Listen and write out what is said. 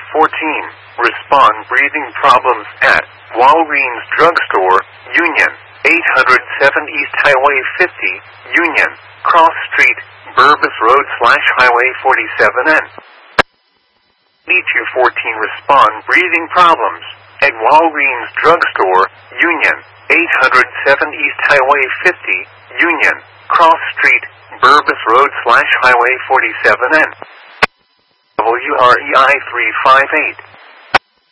14. Respond breathing problems at Walgreens Drugstore, Union, 807 East Highway 50, Union, Cross Street, Burbus Road / Highway 47N. 8214. Respond breathing problems at Walgreens Drugstore, Union, 807 East Highway 50, Union, Cross Street, Burbus Road / Highway 47N. WREI 358.